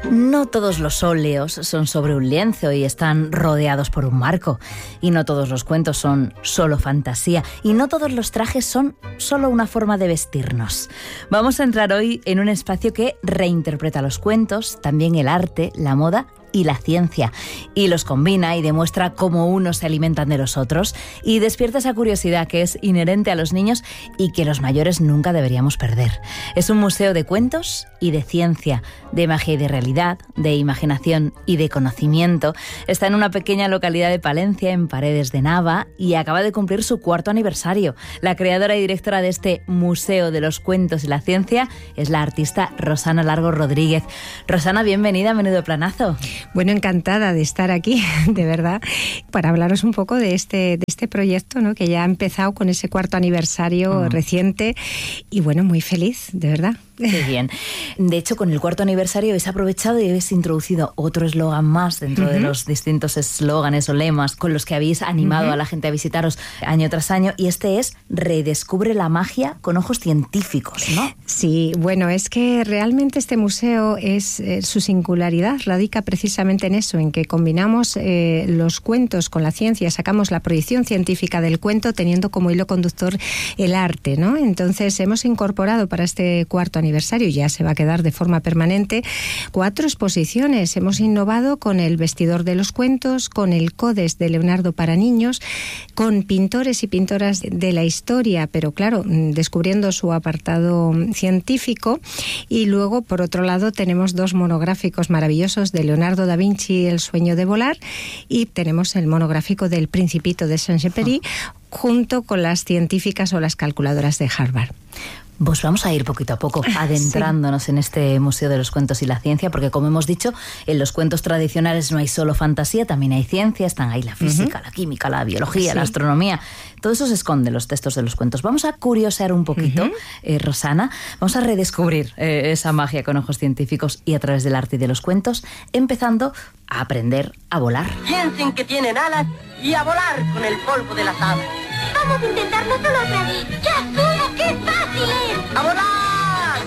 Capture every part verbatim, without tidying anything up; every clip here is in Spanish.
No todos los óleos son sobre un lienzo y están rodeados por un marco. Y no todos los cuentos son solo fantasía. Y no todos los trajes son solo una forma de vestirnos. Vamos a entrar hoy en un espacio que reinterpreta los cuentos, también el arte, la moda y la ciencia, y los combina y demuestra cómo unos se alimentan de los otros y despierta esa curiosidad que es inherente a los niños y que los mayores nunca deberíamos perder. Es un museo de cuentos y de ciencia, de magia y de realidad, de imaginación y de conocimiento. Está en una pequeña localidad de Palencia, en Paredes de Nava, y acaba de cumplir su cuarto aniversario. La creadora y directora de este Museo de los Cuentos y la Ciencia es la artista Rosana Largo Rodríguez. Rosana, bienvenida a Menudo Planazo. Bueno, encantada de estar aquí, de verdad, para hablaros un poco de este, de este proyecto, ¿no?, que ya ha empezado con ese cuarto aniversario mm. reciente y bueno, muy feliz, de verdad. Qué bien. De hecho, con el cuarto aniversario habéis aprovechado y habéis introducido otro eslogan más dentro uh-huh. de los distintos eslóganes o lemas con los que habéis animado uh-huh. a la gente a visitaros año tras año, y este es Redescubre la magia con ojos científicos, ¿no? Sí, bueno, es que realmente este museo, es eh, su singularidad radica precisamente en eso, en que combinamos eh, los cuentos con la ciencia, sacamos la proyección científica del cuento teniendo como hilo conductor el arte, ¿no? Entonces hemos incorporado para este cuarto aniversario aniversario, ya se va a quedar de forma permanente, cuatro exposiciones. Hemos innovado con el Vestidor de los Cuentos, con el Codes de Leonardo para niños, con pintores y pintoras de la historia, pero claro, descubriendo su apartado científico. Y luego, por otro lado, tenemos dos monográficos maravillosos de Leonardo da Vinci, El sueño de volar, y tenemos el monográfico del Principito de Saint-Exupéry, oh. junto con las científicas o las calculadoras de Harvard. Pues vamos a ir poquito a poco adentrándonos sí. en este Museo de los Cuentos y la Ciencia, porque como hemos dicho, en los cuentos tradicionales no hay solo fantasía, también hay ciencia, están ahí la física, uh-huh. la química, la biología, sí. la astronomía. Todo eso se esconde en los textos de los cuentos. Vamos a curiosear un poquito, uh-huh. eh, Rosana, vamos a redescubrir eh, esa magia con ojos científicos y a través del arte y de los cuentos, empezando a aprender a volar. Piensen que tienen alas y a volar con el polvo de las aves. Vamos a intentarlo solo otra vez. ¡Ya asumo que es fácil! ¡A volar! ¡A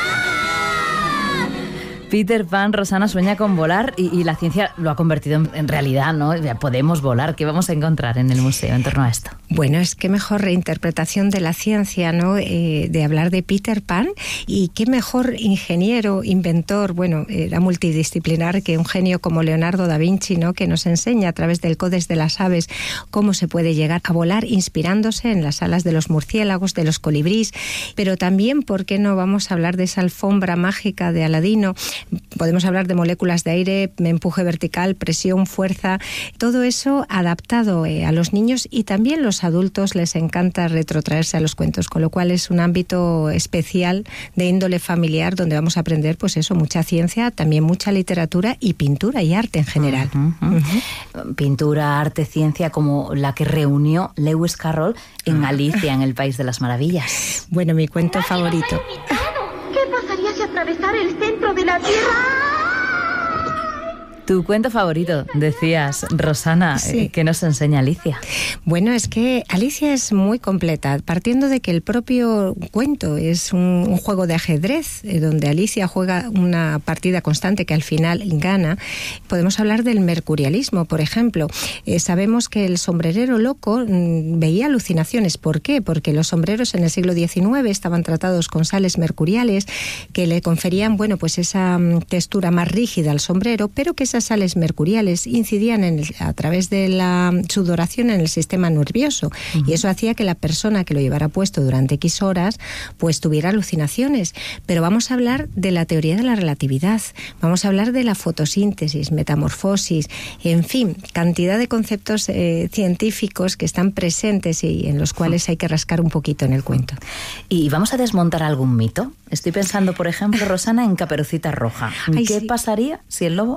volar! Peter Pan, Rosana, sueña con volar y, y la ciencia lo ha convertido en, en realidad, ¿no? Ya podemos volar. ¿Qué vamos a encontrar en el museo en torno a esto? Bueno, es que mejor reinterpretación de la ciencia, ¿no? Eh, de hablar de Peter Pan, y qué mejor ingeniero, inventor, bueno, era multidisciplinar que un genio como Leonardo da Vinci, ¿no?, que nos enseña a través del Codes de las aves cómo se puede llegar a volar inspirándose en las alas de los murciélagos, de los colibríes, pero también, ¿por qué no vamos a hablar de esa alfombra mágica de Aladino? Podemos hablar de moléculas de aire, empuje vertical, presión, fuerza, todo eso adaptado eh, a los niños, y también los adultos les encanta retrotraerse a los cuentos, con lo cual es un ámbito especial de índole familiar donde vamos a aprender, pues eso, mucha ciencia, también mucha literatura y pintura y arte en general. Uh-huh, uh-huh. Uh-huh. Pintura, arte, ciencia, como la que reunió Lewis Carroll en uh-huh. Alicia en el País de las Maravillas. Bueno, mi cuento favorito. ¿Qué pasaría si atravesara el centro de la Tierra? Tu cuento favorito, decías, Rosana, sí. eh, ¿qué nos enseña Alicia? Bueno, es que Alicia es muy completa, partiendo de que el propio cuento es un, un juego de ajedrez, eh, donde Alicia juega una partida constante que al final gana. Podemos hablar del mercurialismo, por ejemplo. Eh, sabemos que el sombrerero loco mm, veía alucinaciones. ¿Por qué? Porque los sombreros en el siglo diecinueve estaban tratados con sales mercuriales que le conferían, bueno, pues esa mm, textura más rígida al sombrero, pero que esas sales mercuriales incidían en el, a través de la sudoración en el sistema nervioso, uh-huh. y eso hacía que la persona que lo llevara puesto durante X horas pues tuviera alucinaciones. Pero vamos a hablar de la teoría de la relatividad, vamos a hablar de la fotosíntesis, metamorfosis, en fin, cantidad de conceptos eh, científicos que están presentes y en los cuales hay que rascar un poquito en el cuento. ¿Y vamos a desmontar algún mito? Estoy pensando, por ejemplo, Rosana, en Caperucita Roja. Ay, ¿Qué sí. pasaría si el lobo no pudiera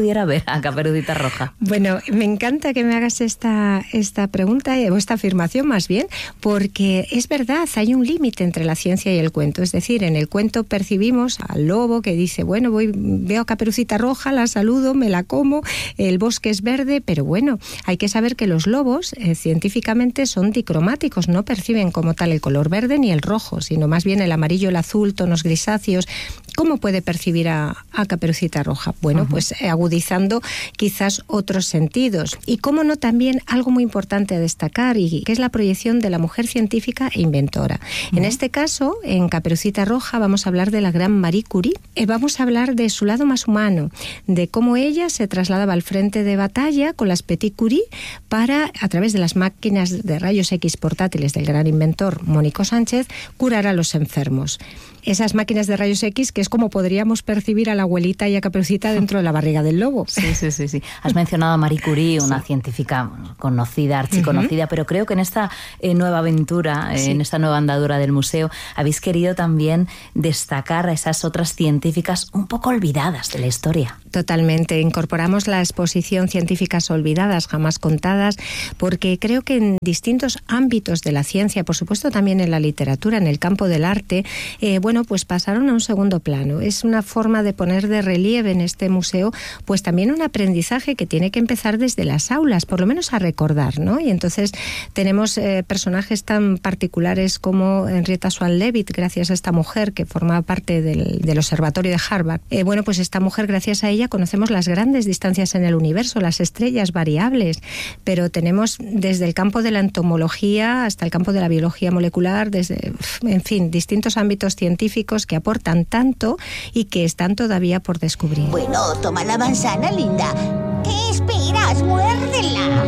pudiera ver a Caperucita Roja? Bueno, me encanta que me hagas esta, esta pregunta, o esta afirmación más bien, porque es verdad, hay un límite entre la ciencia y el cuento. Es decir, en el cuento percibimos al lobo que dice, bueno, voy, veo a Caperucita Roja, la saludo, me la como, el bosque es verde, pero bueno, hay que saber que los lobos eh, científicamente son dicromáticos, no perciben como tal el color verde ni el rojo, sino más bien el amarillo, el azul, tonos grisáceos. ¿Cómo puede percibir a, a Caperucita Roja? Bueno, uh-huh. pues eh, agudizando quizás otros sentidos. Y cómo no, también algo muy importante a destacar, y que es la proyección de la mujer científica e inventora. Uh-huh. En este caso, en Caperucita Roja, vamos a hablar de la gran Marie Curie. Eh, vamos a hablar de su lado más humano, de cómo ella se trasladaba al frente de batalla con las Petit Curie para, a través de las máquinas de rayos X portátiles del gran inventor Mónico Sánchez, curar a los enfermos. Esas máquinas de rayos X, que es como podríamos percibir a la abuelita y a Caperucita dentro de la barriga del lobo. Sí, sí, sí, sí. Has mencionado a Marie Curie, una sí. científica conocida, archiconocida, uh-huh. pero creo que en esta eh, nueva aventura, eh, sí. en esta nueva andadura del museo, habéis querido también destacar a esas otras científicas un poco olvidadas de la historia. Totalmente. Incorporamos la exposición Científicas olvidadas, jamás contadas, porque creo que en distintos ámbitos de la ciencia, por supuesto también en la literatura, en el campo del arte, eh, bueno, pues pasaron a un segundo plano. Es una forma de poner de relieve en este museo, pues también un aprendizaje que tiene que empezar desde las aulas, por lo menos a recordar, ¿no? Y entonces tenemos eh, personajes tan particulares como Henrietta Swan Leavitt, gracias a esta mujer que formaba parte del, del observatorio de Harvard. Eh, bueno, pues esta mujer, gracias a ella, conocemos las grandes distancias en el universo, las estrellas variables, pero tenemos desde el campo de la entomología hasta el campo de la biología molecular, desde, en fin, distintos ámbitos científicos que aportan tanto y que están todavía por descubrir. Bueno, toma la manzana, linda. ¿Qué esperas? ¡Muérdela!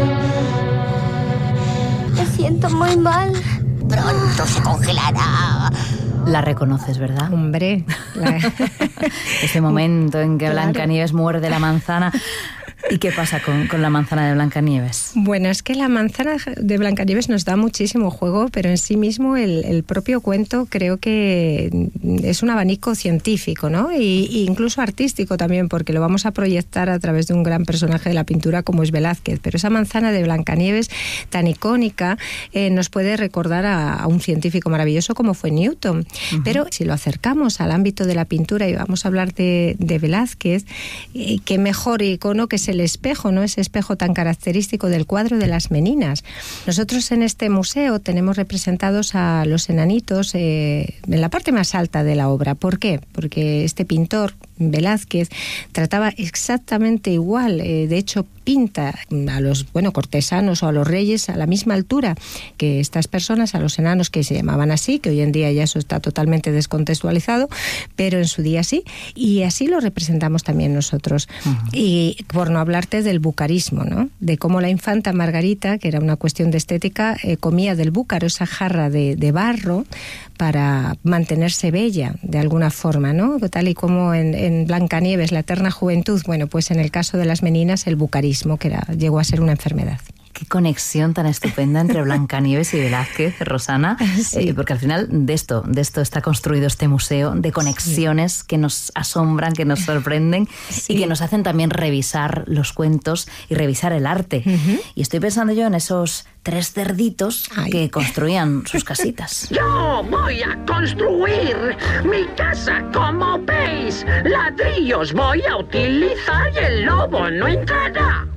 Me siento muy mal. Pronto se congelará. La reconoces, ¿verdad? Hombre. La... Ese momento en que Claro. Blancanieves muerde la manzana. ¿Y qué pasa con, con la manzana de Blancanieves? Bueno, es que la manzana de Blancanieves nos da muchísimo juego, pero en sí mismo el, el propio cuento creo que es un abanico científico, ¿no? Y, y incluso artístico también, porque lo vamos a proyectar a través de un gran personaje de la pintura como es Velázquez. Pero esa manzana de Blancanieves tan icónica eh, nos puede recordar a, a un científico maravilloso como fue Newton. Uh-huh. Pero si lo acercamos al ámbito de la pintura y vamos a hablar de, de Velázquez, eh, qué mejor icono que es el espejo, ¿no? Ese espejo tan característico del cuadro de las Meninas. Nosotros en este museo tenemos representados a los enanitos eh, en la parte más alta de la obra. ¿Por qué? Porque este pintor, Velázquez, trataba exactamente igual, eh, de hecho pinta a los bueno cortesanos o a los reyes a la misma altura que estas personas, a los enanos, que se llamaban así, que hoy en día ya eso está totalmente descontextualizado, pero en su día sí, y así lo representamos también nosotros. Uh-huh. Y por no hablarte del bucarismo, ¿no? De cómo la infanta Margarita, que era una cuestión de estética, eh, comía del búcaro, esa jarra de, de barro, para mantenerse bella de alguna forma, ¿no? Tal y como en, en Blancanieves, la eterna juventud, bueno, pues en el caso de las Meninas, el bucarismo, que era, llegó a ser una enfermedad. Qué conexión tan estupenda entre Blancanieves y Velázquez, Rosana, sí. eh, porque al final de esto, de esto está construido este museo, de conexiones sí. que nos asombran, que nos sorprenden sí. y que nos hacen también revisar los cuentos y revisar el arte. Uh-huh. Y estoy pensando yo en esos tres cerditos Ay. que construían sus casitas. Yo voy a construir mi casa, como veis. Ladrillos voy a utilizar y el lobo no entrará.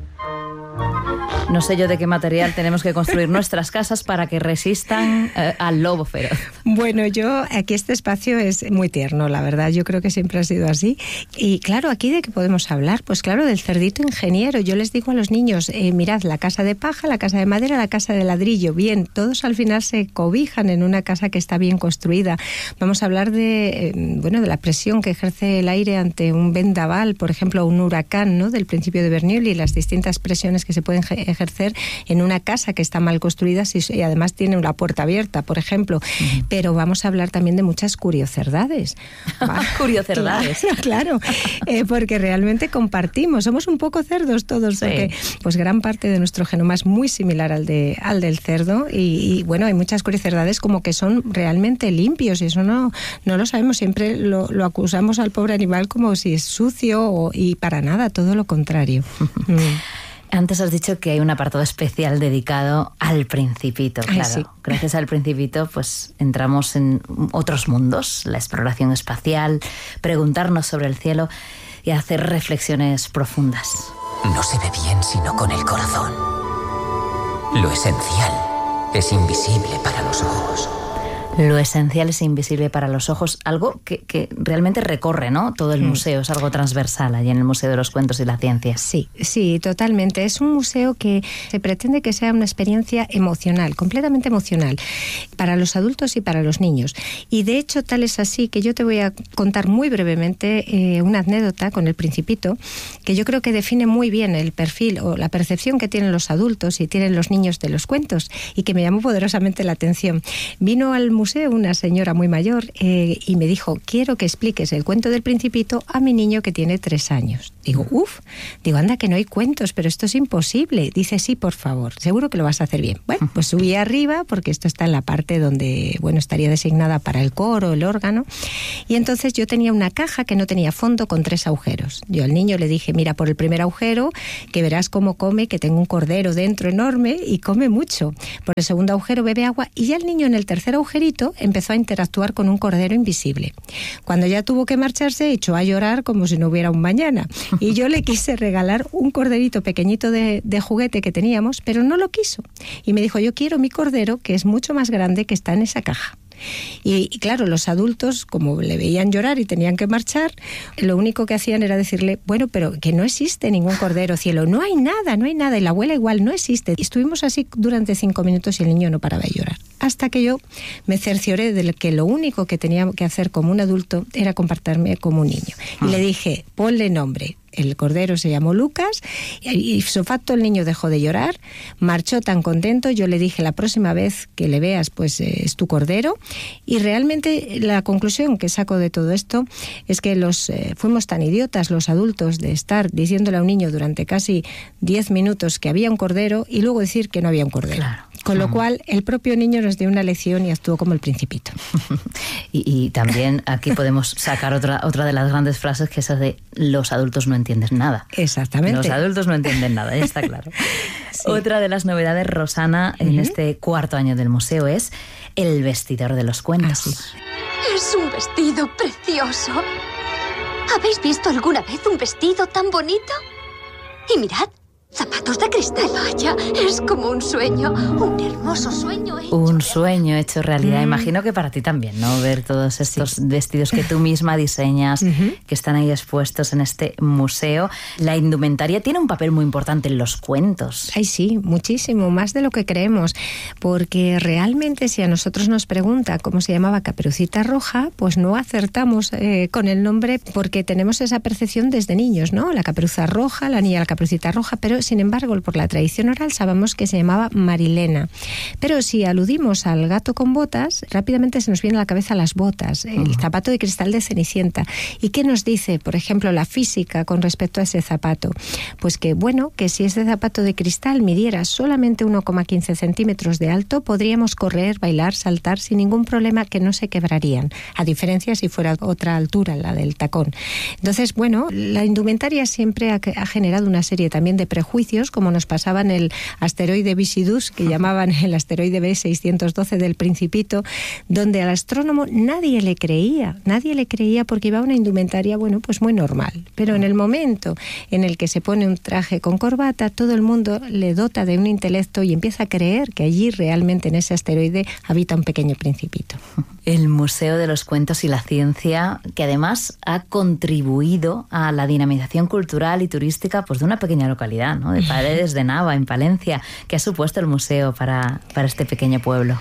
No sé yo de qué material tenemos que construir nuestras casas para que resistan eh, al lobo feroz. Bueno, yo, aquí este espacio es muy tierno, la verdad. Yo creo que siempre ha sido así. Y claro, ¿aquí de qué podemos hablar? Pues claro, del cerdito ingeniero. Yo les digo a los niños, eh, mirad, la casa de paja, la casa de madera, la casa de ladrillo. Bien, todos al final se cobijan en una casa que está bien construida. Vamos a hablar de, eh, bueno, de la presión que ejerce el aire ante un vendaval, por ejemplo, un huracán, ¿no? Del principio de Bernoulli y las distintas presiones que se pueden ejercer ejercer en una casa que está mal construida si, y además tiene una puerta abierta, por ejemplo. Uh-huh. Pero vamos a hablar también de muchas curiocerdades. Curiocerdades. Claro, claro. Eh, porque realmente compartimos, somos un poco cerdos todos, sí. Porque pues gran parte de nuestro genoma es muy similar al, de, al del cerdo y, y bueno, hay muchas curiocerdades como que son realmente limpios y eso no, no lo sabemos, siempre lo, lo acusamos al pobre animal como si es sucio o, y para nada, todo lo contrario. mm. Antes has dicho que hay un apartado especial dedicado al Principito. Claro, Ay, sí. Gracias al Principito pues entramos en otros mundos, la exploración espacial, preguntarnos sobre el cielo y hacer reflexiones profundas. No se ve bien sino con el corazón. Lo esencial es invisible para los ojos. Lo esencial es invisible para los ojos, algo que, que realmente recorre, ¿no? Todo el museo, es algo transversal allí en el Museo de los Cuentos y la Ciencia. Sí, sí, totalmente. Es un museo que se pretende que sea una experiencia emocional, completamente emocional, para los adultos y para los niños. Y de hecho tal es así que yo te voy a contar muy brevemente eh, una anécdota con el Principito, que yo creo que define muy bien el perfil o la percepción que tienen los adultos y tienen los niños de los cuentos y que me llamó poderosamente la atención. Vino al museo una señora muy mayor eh, y me dijo, quiero que expliques el cuento del Principito a mi niño que tiene tres años. Digo, uff, digo, anda que no hay cuentos, pero esto es imposible. Dice, sí, por favor, seguro que lo vas a hacer bien. Bueno, pues subí arriba porque esto está en la parte donde, bueno, estaría designada para el coro, el órgano, y entonces yo tenía una caja que no tenía fondo con tres agujeros. Yo al niño le dije, mira por el primer agujero, que verás cómo come, que tengo un cordero dentro enorme y come mucho. Por el segundo agujero bebe agua y ya el niño en el tercer agujerito empezó a interactuar con un cordero invisible. Cuando ya tuvo que marcharse, echó a llorar como si no hubiera un mañana. Y yo le quise regalar un corderito pequeñito de, de juguete que teníamos, pero no lo quiso. Y me dijo, yo quiero mi cordero, que es mucho más grande, que está en esa caja. Y, y claro, los adultos, como le veían llorar y tenían que marchar, lo único que hacían era decirle, bueno, pero que no existe ningún cordero, cielo, no hay nada, no hay nada, y la abuela igual no existe. Y estuvimos así durante cinco minutos y el niño no paraba de llorar. Hasta que yo me cercioré de que lo único que tenía que hacer como un adulto era comportarme como un niño. Y le dije, ponle nombre. El cordero se llamó Lucas y ipso facto el niño dejó de llorar, marchó tan contento. Yo le dije, la próxima vez que le veas, pues eh, es tu cordero. Y realmente la conclusión que saco de todo esto es que los eh, fuimos tan idiotas los adultos de estar diciéndole a un niño durante casi diez minutos que había un cordero y luego decir que no había un cordero. Claro. Con lo cual, el propio niño nos dio una lección y actuó como el Principito. y, y también aquí podemos sacar otra, otra de las grandes frases, que es esa de los adultos no entienden nada. Exactamente. Los adultos no entienden nada, ya está claro. Sí. Otra de las novedades, Rosana, en uh-huh. este cuarto año del museo es el vestidor de los cuentos. Así. Es un vestido precioso. ¿Habéis visto alguna vez un vestido tan bonito? Y mirad, zapatos de cristal. Vaya, es como un sueño, un hermoso sueño hecho. Un sueño hecho realidad. Mm. Imagino que para ti también, ¿no? Ver todos estos sí. vestidos que tú misma diseñas, uh-huh. que están ahí expuestos en este museo. La indumentaria tiene un papel muy importante en los cuentos. Ay, sí, muchísimo, más de lo que creemos. Porque realmente si a nosotros nos pregunta cómo se llamaba Caperucita Roja, pues no acertamos eh, con el nombre porque tenemos esa percepción desde niños, ¿no? La Caperuza Roja, la niña de la Caperucita Roja, pero sin embargo, por la tradición oral sabemos que se llamaba Marilena. Pero si aludimos al gato con botas, rápidamente se nos viene a la cabeza las botas, el uh-huh. zapato de cristal de Cenicienta. ¿Y qué nos dice, por ejemplo, la física con respecto a ese zapato? Pues que, bueno, que si ese zapato de cristal midiera solamente uno coma quince centímetros de alto, podríamos correr, bailar, saltar sin ningún problema, que no se quebrarían, a diferencia si fuera otra altura, la del tacón. Entonces, bueno, la indumentaria siempre ha, ha generado una serie también de prejuicios, como nos pasaba en el asteroide Visidus, que llamaban el asteroide B seiscientos doce del Principito, donde al astrónomo nadie le creía, nadie le creía porque iba una indumentaria, bueno, pues muy normal. Pero en el momento en el que se pone un traje con corbata, todo el mundo le dota de un intelecto y empieza a creer que allí realmente en ese asteroide habita un pequeño Principito. El Museo de los Cuentos y la Ciencia, que además ha contribuido a la dinamización cultural y turística pues de una pequeña localidad, ¿no? De Paredes de Nava, en Palencia. ¿Qué ha supuesto el museo para, para este pequeño pueblo?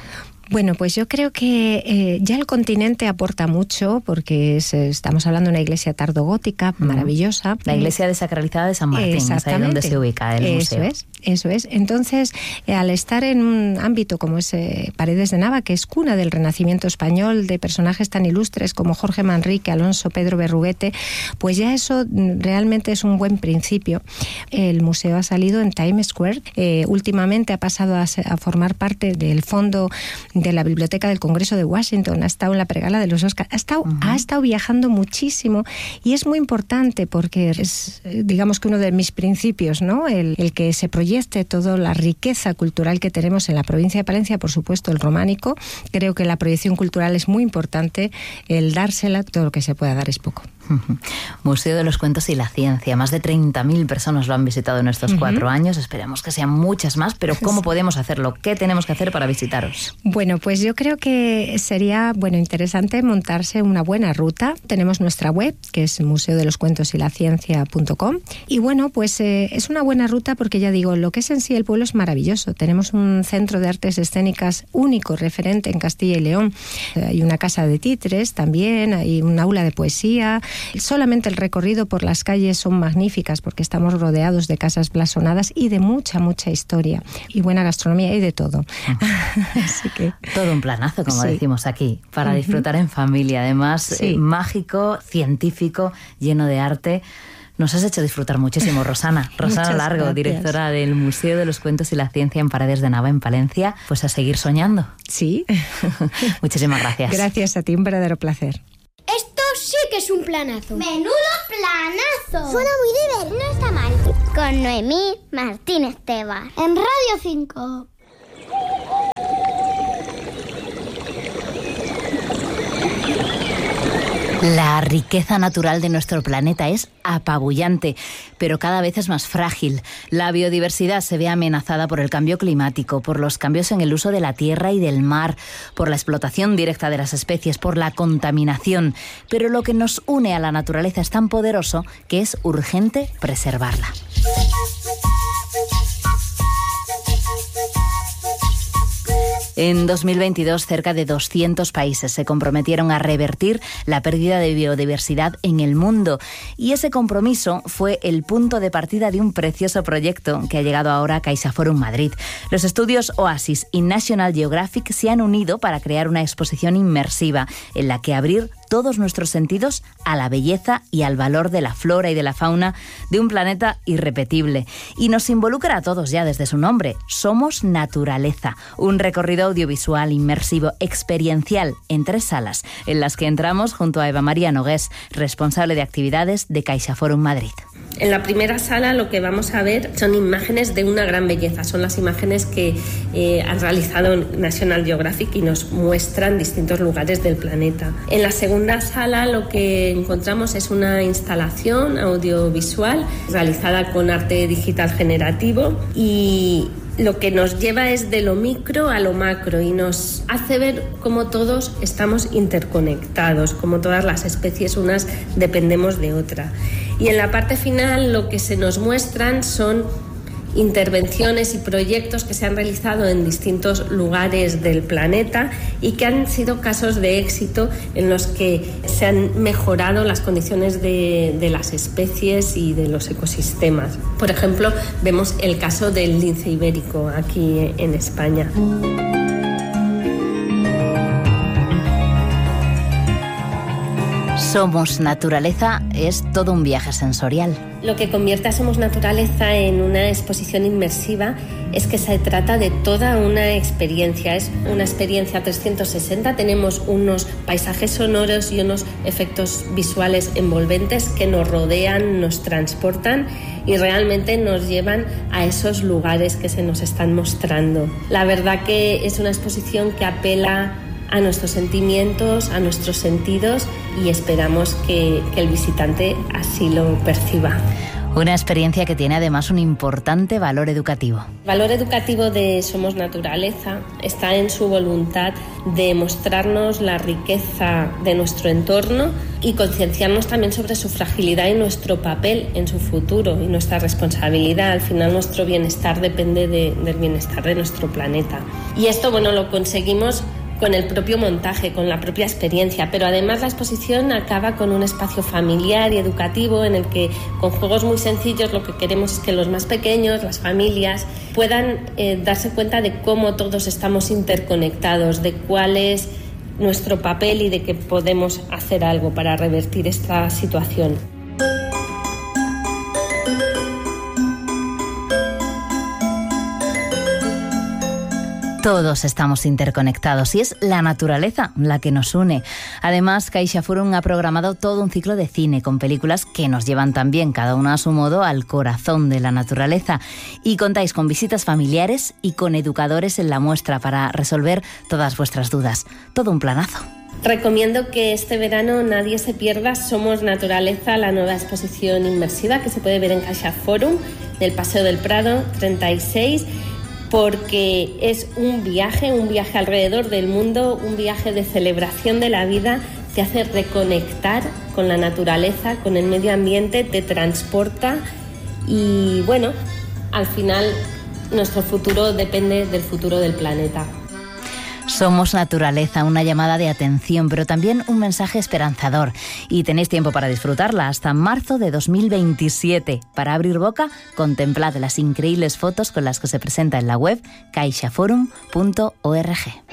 Bueno, pues yo creo que eh, ya el continente aporta mucho porque es, estamos hablando de una iglesia tardogótica maravillosa. La iglesia desacralizada de San Martín, es ahí donde se ubica el museo. Eso es, eso es. Entonces, eh, al estar en un ámbito como es eh, Paredes de Nava, que es cuna del Renacimiento español, de personajes tan ilustres como Jorge Manrique, Alonso, Pedro Berruguete, pues ya eso realmente es un buen principio. El museo ha salido en Times Square, eh, últimamente ha pasado a, a formar parte del fondo de la Biblioteca del Congreso de Washington, ha estado en la pregala de los Oscars, ha estado, uh-huh. ha estado viajando muchísimo y es muy importante porque es, digamos que uno de mis principios, ¿no? El, el que se proyecte toda la riqueza cultural que tenemos en la provincia de Palencia, por supuesto el románico. Creo que la proyección cultural es muy importante, el dársela, todo lo que se pueda dar es poco. Museo de los Cuentos y la Ciencia. Más de treinta mil personas lo han visitado en estos uh-huh. cuatro años. Esperemos que sean muchas más, pero ¿cómo podemos hacerlo? ¿Qué tenemos que hacer para visitaros? Bueno, pues yo creo que sería bueno interesante montarse una buena ruta. Tenemos nuestra web, que es museo de los cuentos y la ciencia punto com. Y bueno, pues eh, es una buena ruta porque ya digo, lo que es en sí el pueblo es maravilloso. Tenemos un centro de artes escénicas único, referente en Castilla y León. Hay una casa de títeres también, hay un aula de poesía. Solamente el recorrido por las calles son magníficas porque estamos rodeados de casas blasonadas y de mucha, mucha historia y buena gastronomía y de todo. Así que todo un planazo, como sí. decimos aquí, para uh-huh. disfrutar en familia. Además, sí. eh, mágico, científico, lleno de arte. Nos has hecho disfrutar muchísimo, Rosana. Rosana Largo, gracias. Directora del Museo de los Cuentos y la Ciencia en Paredes de Nava, en Palencia. Pues a seguir soñando. Sí. Muchísimas gracias. Gracias a ti, un verdadero placer. Esto sí que es un planazo. ¡Menudo planazo! Suena muy divertido. No está mal. Con Noemí Martínez Tebas. En Radio cinco. La riqueza natural de nuestro planeta es apabullante, pero cada vez es más frágil. La biodiversidad se ve amenazada por el cambio climático, por los cambios en el uso de la tierra y del mar, por la explotación directa de las especies, por la contaminación. Pero lo que nos une a la naturaleza es tan poderoso que es urgente preservarla. En dos mil veintidós, cerca de doscientos países se comprometieron a revertir la pérdida de biodiversidad en el mundo. Y ese compromiso fue el punto de partida de un precioso proyecto que ha llegado ahora a CaixaForum Madrid. Los estudios Oasis y National Geographic se han unido para crear una exposición inmersiva en la que abrir todos nuestros sentidos a la belleza y al valor de la flora y de la fauna de un planeta irrepetible. Y nos involucra a todos ya desde su nombre. Somos Naturaleza, un recorrido audiovisual inmersivo experiencial en tres salas, en las que entramos junto a Eva María Nogués, responsable de actividades de CaixaForum Madrid. En la primera sala lo que vamos a ver son imágenes de una gran belleza, son las imágenes que eh, han realizado National Geographic y nos muestran distintos lugares del planeta. En la segunda sala lo que encontramos es una instalación audiovisual realizada con arte digital generativo y lo que nos lleva es de lo micro a lo macro y nos hace ver cómo todos estamos interconectados, cómo todas las especies unas dependemos de otra. Y en la parte final lo que se nos muestran son intervenciones y proyectos que se han realizado en distintos lugares del planeta y que han sido casos de éxito en los que se han mejorado las condiciones de, de las especies y de los ecosistemas. Por ejemplo, vemos el caso del lince ibérico aquí en España. Somos Naturaleza es todo un viaje sensorial. Lo que convierte a Somos Naturaleza en una exposición inmersiva es que se trata de toda una experiencia. Es una experiencia trescientos sesenta. Tenemos unos paisajes sonoros y unos efectos visuales envolventes que nos rodean, nos transportan y realmente nos llevan a esos lugares que se nos están mostrando. La verdad que es una exposición que apela a nuestros sentimientos, a nuestros sentidos y esperamos que, que el visitante así lo perciba. Una experiencia que tiene además un importante valor educativo. El valor educativo de Somos Naturaleza está en su voluntad de mostrarnos la riqueza de nuestro entorno y concienciarnos también sobre su fragilidad y nuestro papel en su futuro y nuestra responsabilidad. Al final nuestro bienestar depende de, del bienestar de nuestro planeta. Y esto, bueno, lo conseguimos con el propio montaje, con la propia experiencia, pero además la exposición acaba con un espacio familiar y educativo en el que con juegos muy sencillos lo que queremos es que los más pequeños, las familias, puedan eh, darse cuenta de cómo todos estamos interconectados, de cuál es nuestro papel y de que podemos hacer algo para revertir esta situación. Todos estamos interconectados y es la naturaleza la que nos une. Además, CaixaForum ha programado todo un ciclo de cine con películas que nos llevan también, cada una a su modo, al corazón de la naturaleza. Y contáis con visitas familiares y con educadores en la muestra para resolver todas vuestras dudas. Todo un planazo. Recomiendo que este verano nadie se pierda Somos Naturaleza, la nueva exposición inmersiva que se puede ver en CaixaForum, del Paseo del Prado treinta y seis, porque es un viaje, un viaje alrededor del mundo, un viaje de celebración de la vida, te hace reconectar con la naturaleza, con el medio ambiente, te transporta y bueno, al final nuestro futuro depende del futuro del planeta. Somos Naturaleza, una llamada de atención, pero también un mensaje esperanzador. Y tenéis tiempo para disfrutarla hasta marzo de dos mil veintisiete. Para abrir boca, contemplad las increíbles fotos con las que se presenta en la web caixaforum punto org.